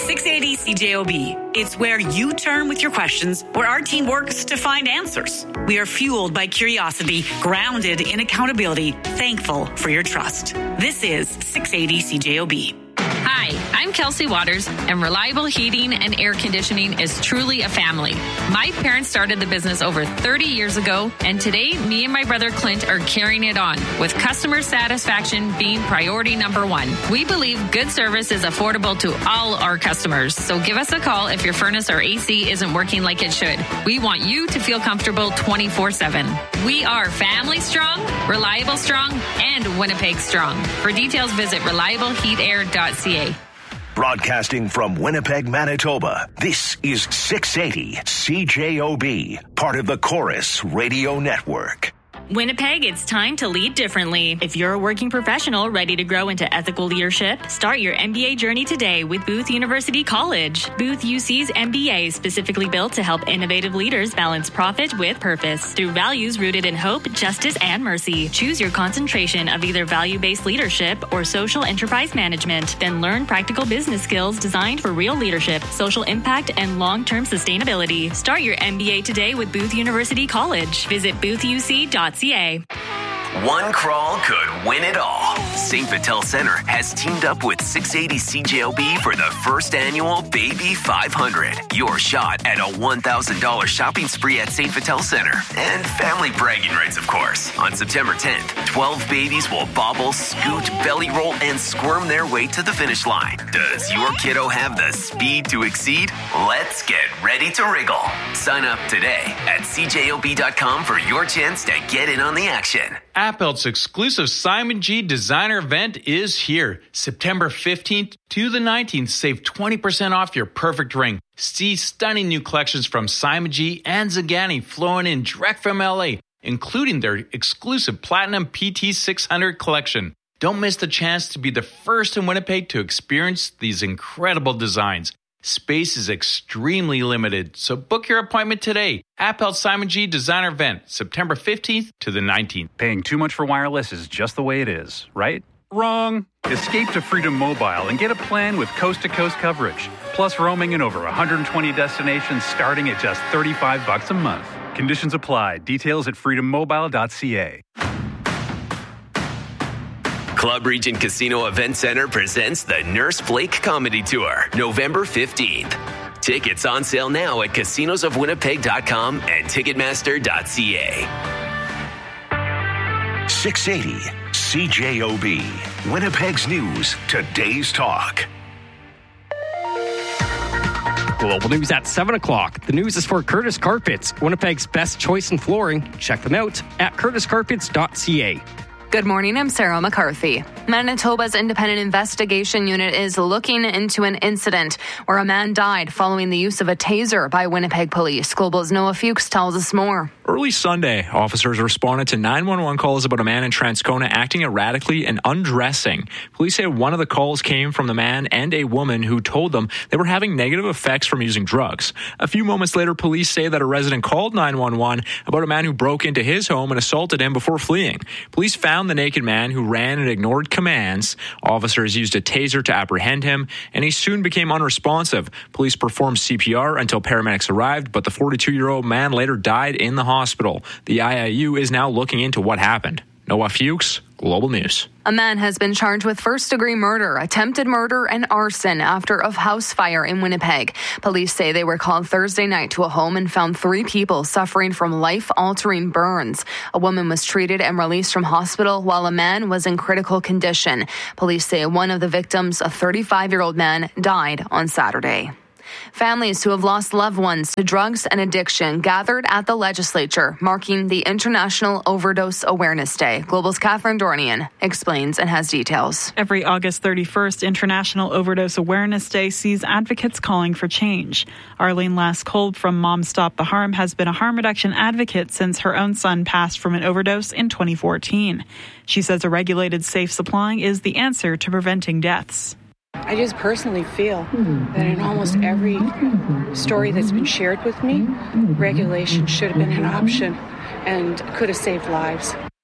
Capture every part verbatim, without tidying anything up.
six eighty C J O B. It's where you turn with your questions, where our team works to find answers. We are fueled by curiosity, grounded in accountability, thankful for your trust. This is six eighty C J O B. Hi, I'm Kelsey Waters, and Reliable Heating and Air Conditioning is truly a family. My parents started the business over thirty years ago, and today, me and my brother Clint are carrying it on, with customer satisfaction being priority number one. We believe good service is affordable to all our customers, so give us a call if your furnace or A C isn't working like it should. We want you to feel comfortable twenty-four seven. We are family strong, reliable strong, and Winnipeg strong. For details, visit reliable heat air dot c a. Broadcasting from Winnipeg, Manitoba, this is six eighty C J O B, part of the Chorus Radio Network. Winnipeg, it's time to lead differently. If you're a working professional ready to grow into ethical leadership, start your M B A journey today with Booth University College. Booth U C's M B A is specifically built to help innovative leaders balance profit with purpose through values rooted in hope, justice, and mercy. Choose your concentration of either value-based leadership or social enterprise management. Then learn practical business skills designed for real leadership, social impact, and long-term sustainability. Start your M B A today with Booth University College. Visit booth u c dot c a. One crawl could win it all. Saint Vital Center has teamed up with six eighty C J O B for the first annual Baby five hundred. Your shot at a one thousand dollars shopping spree at Saint Vital Center. And family bragging rights, of course. On September tenth, twelve babies will bobble, scoot, belly roll, and squirm their way to the finish line. Does your kiddo have the speed to exceed? Let's get ready to wriggle. Sign up today at c j o b dot com for your chance to get in on the action. Appelt's exclusive Simon G designer event is here. September fifteenth to the nineteenth. Save twenty percent off your perfect ring. See stunning new collections from Simon G and Zagani flowing in direct from L A, including their exclusive Platinum P T six hundred collection. Don't miss the chance to be the first in Winnipeg to experience these incredible designs. Space is extremely limited, so book your appointment today. Appelt Simon G Designer Event, September fifteenth to the nineteenth. Paying too much for wireless is just the way it is, right? Wrong. Escape to Freedom Mobile and get a plan with coast-to-coast coverage, plus roaming in over one hundred twenty destinations starting at just thirty-five bucks a month. Conditions apply. Details at freedom mobile dot c a. Club Region Casino Event Center presents the Nurse Flake Comedy Tour, November fifteenth. Tickets on sale now at casinos of winnipeg dot com and ticketmaster dot c a. six eighty C J O B, Winnipeg's news, today's talk. Global news at seven o'clock. The news is for Curtis Carpets, Winnipeg's best choice in flooring. Check them out at curtis carpets dot c a. Good morning, I'm Sarah McCarthy. Manitoba's Independent Investigation Unit is looking into an incident where a man died following the use of a taser by Winnipeg police. Global's Noah Fuchs tells us more. Early Sunday, officers responded to nine one one calls about a man in Transcona acting erratically and undressing. Police say one of the calls came from the man and a woman who told them they were having negative effects from using drugs. A few moments later, police say that a resident called nine one one about a man who broke into his home and assaulted him before fleeing. Police found the naked man who ran and ignored commands. Officers used a taser to apprehend him, and he soon became unresponsive. Police performed C P R until paramedics arrived, but the forty-two-year-old man later died in the hospital. The I I U is now looking into what happened. Noah Fuchs, Global News. A man has been charged with first-degree murder, attempted murder, and arson after a house fire in Winnipeg. Police say they were called Thursday night to a home and found three people suffering from life-altering burns. A woman was treated and released from hospital while a man was in critical condition. Police say one of the victims, a thirty-five-year-old man, died on Saturday. Families who have lost loved ones to drugs and addiction gathered at the legislature, marking the International Overdose Awareness Day. Global's Catherine Dornian explains and has details. Every August thirty-first, International Overdose Awareness Day sees advocates calling for change. Arlene Lass-Kolb from Mom Stop the Harm has been a harm reduction advocate since her own son passed from an overdose in twenty fourteen. She says a regulated safe supply is the answer to preventing deaths. I just personally feel that in almost every story that's been shared with me, regulation should have been an option and could have saved lives.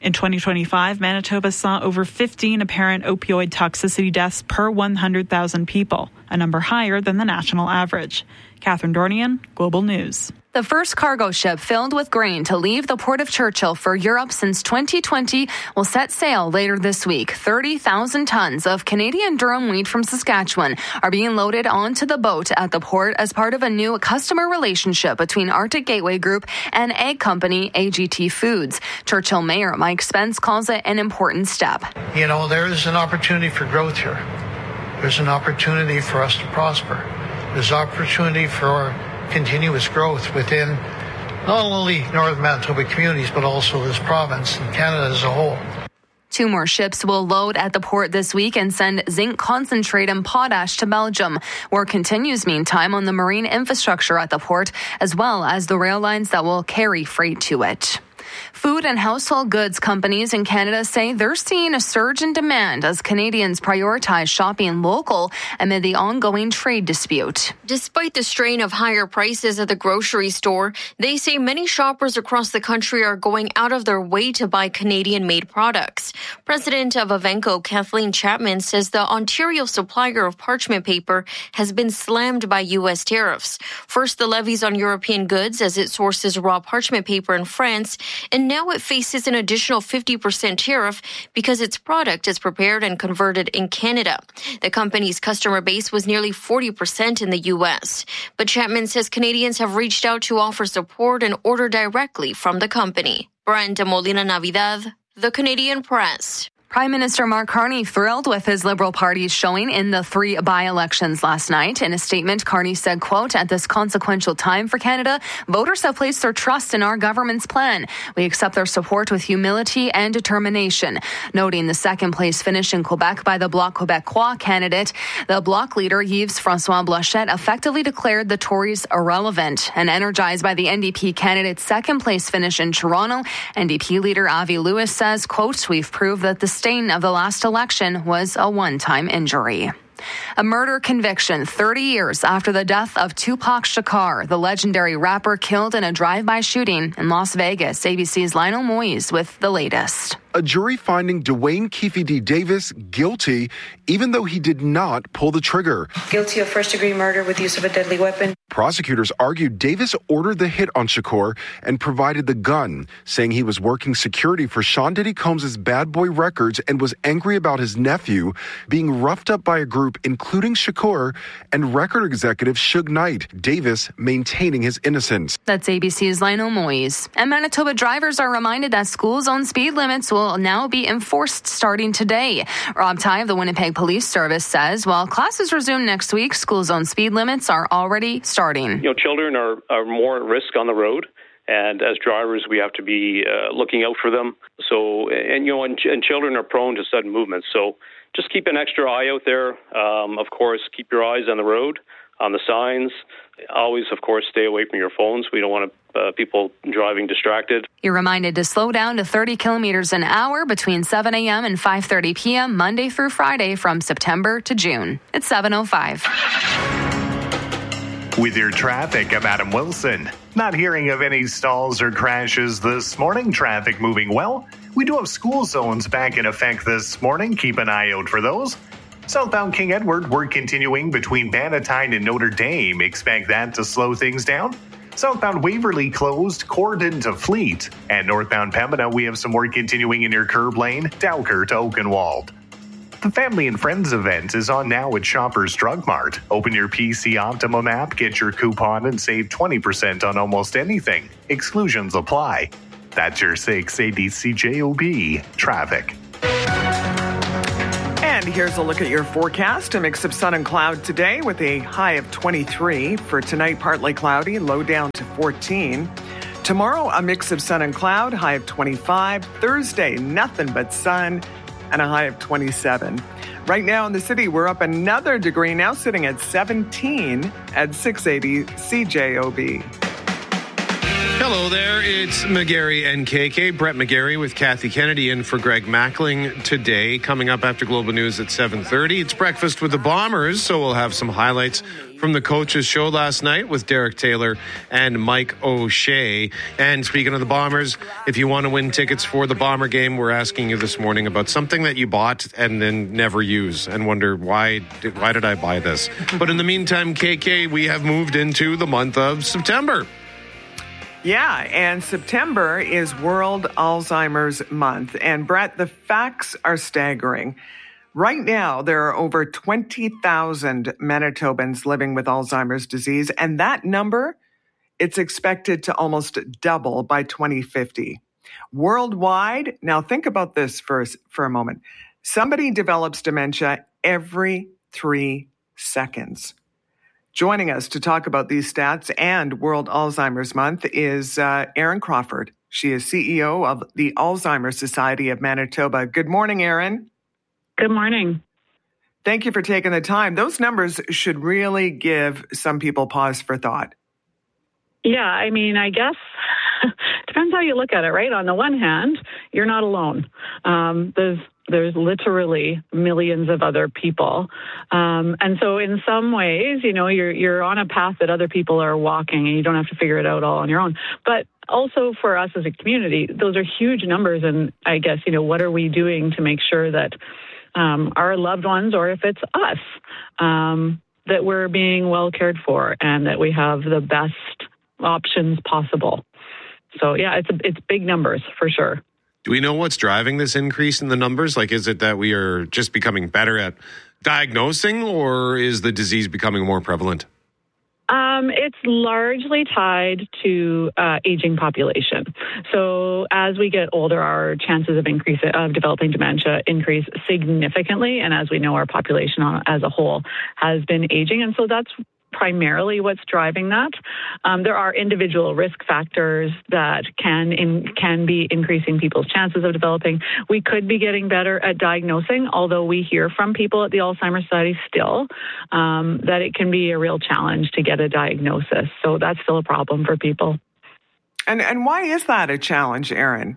In twenty twenty-five, Manitoba saw over fifteen apparent opioid toxicity deaths per one hundred thousand people, a number higher than the national average. Catherine Dornian, Global News. The first cargo ship filled with grain to leave the Port of Churchill for Europe since twenty twenty will set sail later this week. thirty thousand tons of Canadian durum wheat from Saskatchewan are being loaded onto the boat at the port as part of a new customer relationship between Arctic Gateway Group and egg company A G T Foods. Churchill Mayor Mike Spence calls it an important step. You know, there is an opportunity for growth here. There's an opportunity for us to prosper. There's opportunity for continuous growth within not only Northern Manitoba communities, but also this province and Canada as a whole. Two more ships will load at the port this week and send zinc concentrate and potash to Belgium. Work continues, meantime, on the marine infrastructure at the port, as well as the rail lines that will carry freight to it. Food and household goods companies in Canada say they're seeing a surge in demand as Canadians prioritize shopping local amid the ongoing trade dispute. Despite the strain of higher prices at the grocery store, they say many shoppers across the country are going out of their way to buy Canadian-made products. President of Avenco, Kathleen Chapman, says the Ontario supplier of parchment paper has been slammed by U S tariffs. First, the levies on European goods as it sources raw parchment paper in France, and now it faces an additional fifty percent tariff because its product is prepared and converted in Canada. The company's customer base was nearly forty percent in the U S. But Chapman says Canadians have reached out to offer support and order directly from the company. Brenda Molina Navidad, The Canadian Press. Prime Minister Mark Carney thrilled with his Liberal Party's showing in the three by-elections last night. In a statement, Carney said, quote, "At this consequential time for Canada, voters have placed their trust in our government's plan. We accept their support with humility and determination." Noting the second-place finish in Quebec by the Bloc Québécois candidate, the Bloc leader, Yves-François Blanchet, effectively declared the Tories irrelevant. And energized by the N D P candidate's second-place finish in Toronto, N D P leader Avi Lewis says, quote, "We've proved that the stain of the last election was a one-time injury." A murder conviction thirty years after the death of Tupac Shakur, the legendary rapper killed in a drive-by shooting in Las Vegas. A B C's Lionel Moise with the latest. A jury finding Dwayne Keefe D. Davis guilty, even though he did not pull the trigger. Guilty of first-degree murder with use of a deadly weapon. Prosecutors argued Davis ordered the hit on Shakur and provided the gun, saying he was working security for Sean Diddy Combs' Bad Boy Records and was angry about his nephew being roughed up by a group including Shakur and record executive Suge Knight, Davis maintaining his innocence. That's A B C's Lionel Moise. And Manitoba drivers are reminded that school zone speed limits will now be enforced starting today. Rob Tighe of the Winnipeg Police Service says while classes resume next week, school zone speed limits are already starting. You know, children are, are more at risk on the road. And as drivers, we have to be uh, looking out for them. So, and, you know, and, and children are prone to sudden movements. So just keep an extra eye out there. Um, of course, keep your eyes on the road, on the signs. Always, of course, stay away from your phones. We don't want to, uh, people driving distracted. You're reminded to slow down to thirty kilometers an hour between seven a.m. and five thirty p.m. Monday through Friday from September to June. It's seven oh five. With your traffic, I'm Adam Wilson. Not hearing of any stalls or crashes this morning. Traffic moving well. We do have school zones back in effect this morning. Keep an eye out for those. Southbound King Edward, we're continuing between Bannatyne and Notre Dame. Expect that to slow things down. Southbound Waverley closed, Cordon to Fleet. And northbound Pembina, we have some work continuing in your curb lane, Dowker to Oakenwald. The Family and Friends event is on now at Shoppers Drug Mart. Open your P C Optimum app, get your coupon, and save twenty percent on almost anything. Exclusions apply. That's your six eighty C J O B traffic. And here's a look at your forecast. A mix of sun and cloud today with a high of twenty-three. For tonight, partly cloudy, low down to fourteen. Tomorrow, a mix of sun and cloud, high of twenty-five. Thursday, nothing but sun and a high of twenty-seven. Right now in the city, we're up another degree, now sitting at seventeen at six eighty C J O B. Hello there, it's McGarry and K K. Brett McGarry with Kathy Kennedy in for Greg Mackling today. Coming up after Global News at seven thirty, it's Breakfast with the Bombers, so we'll have some highlights from the coaches' show last night with Derek Taylor and Mike O'Shea. And speaking of the Bombers, if you want to win tickets for the Bomber game, we're asking you this morning about something that you bought and then never use and wonder, why did, why did I buy this? But in the meantime, K K, we have moved into the month of September. Yeah, and September is World Alzheimer's Month. And Brett, the facts are staggering. Right now, there are over twenty thousand Manitobans living with Alzheimer's disease, and that number, it's expected to almost double by twenty fifty. Worldwide, now think about this for, for a moment. Somebody develops dementia every three seconds. Joining us to talk about these stats and World Alzheimer's Month is uh, Erin Crawford. She is C E O of the Alzheimer's Society of Manitoba. Good morning, Erin. Good morning. Thank you for taking the time. Those numbers should really give some people pause for thought. Yeah, I mean, I guess depends how you look at it, right? On the one hand, you're not alone. Um, there's There's literally millions of other people. Um, and so in some ways, you know, you're you're on a path that other people are walking and you don't have to figure it out all on your own. But also for us as a community, those are huge numbers. And I guess, you know, what are we doing to make sure that um, our loved ones, or if it's us, um, that we're being well cared for and that we have the best options possible. So, yeah, it's it's big numbers for sure. Do we know what's driving this increase in the numbers? Like, is it that we are just becoming better at diagnosing, or is the disease becoming more prevalent? Um, it's largely tied to uh, aging population. So as we get older, our chances of increase of developing dementia increase significantly. And as we know, our population as a whole has been aging. And so that's primarily what's driving that. Um, there are individual risk factors that can in, can be increasing people's chances of developing. We could be getting better at diagnosing, although we hear from people at the Alzheimer's Society still um, that it can be a real challenge to get a diagnosis. So that's still a problem for people. And and why is that a challenge, Erin?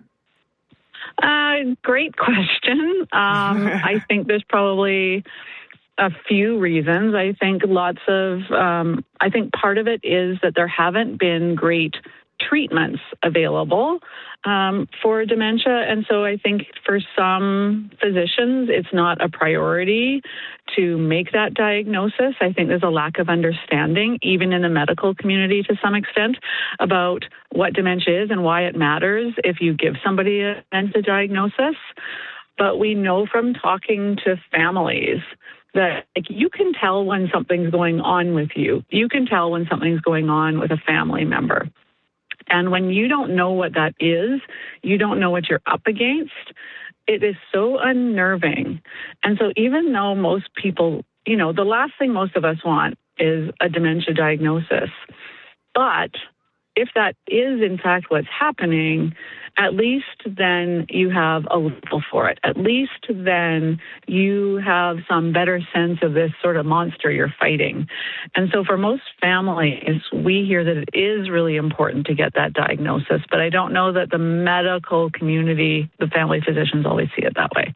Uh, great question. Um, I think there's probably a few reasons. I think lots of, um, I think part of it is that there haven't been great treatments available um, for dementia. And so I think for some physicians, it's not a priority to make that diagnosis. I think there's a lack of understanding, even in the medical community to some extent, about what dementia is and why it matters if you give somebody a dementia diagnosis. But we know from talking to families that like, you can tell when something's going on with you. You can tell when something's going on with a family member. And when you don't know what that is, you don't know what you're up against, it is so unnerving. And so even though most people, you know, the last thing most of us want is a dementia diagnosis. But if that is in fact what's happening, at least then you have a label for it. At least then you have some better sense of this sort of monster you're fighting. And so for most families, we hear that it is really important to get that diagnosis, but I don't know that the medical community, the family physicians always see it that way.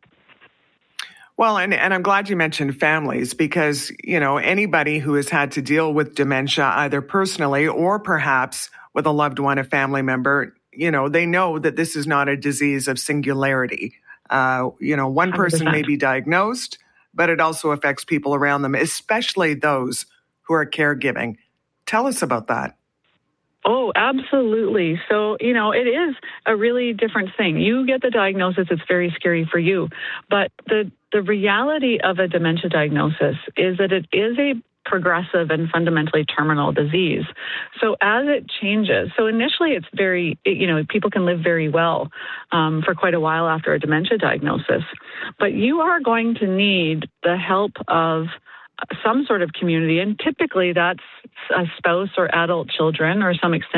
Well, and, and I'm glad you mentioned families because, you know, anybody who has had to deal with dementia, either personally or perhaps with a loved one, a family member, you know, they know that this is not a disease of singularity. Uh, you know, one person one hundred percent may be diagnosed, but it also affects people around them, especially those who are caregiving. Tell us about that. Oh, absolutely. So, you know, it is a really different thing. You get the diagnosis, it's very scary for you. But the, the reality of a dementia diagnosis is that it is a progressive and fundamentally terminal disease. So as it changes, so initially it's very, you know, people can live very well um, for quite a while after a dementia diagnosis. But you are going to need the help of some sort of community, and typically that's a spouse or adult children or some extent